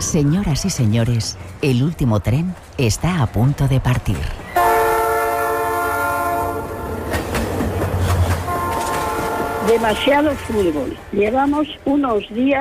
Señoras y señores, el último tren está a punto de partir. Demasiado fútbol. Llevamos unos días